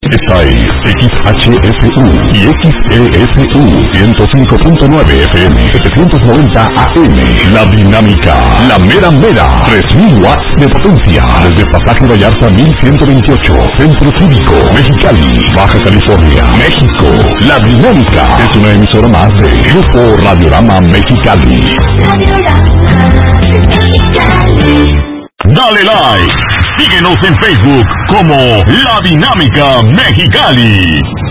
Esta es XHSU y XESU 105.9 FM 790 AM. La Dinámica, la mera mera, 3000 watts de potencia. Desde Pasaje Vallarta 1128, Centro Cívico, Mexicali, Baja California, México. La Dinámica es una emisora más de Grupo Radiorama Mexicali. Dale like. Síguenos en Facebook como La Dinámica Mexicali.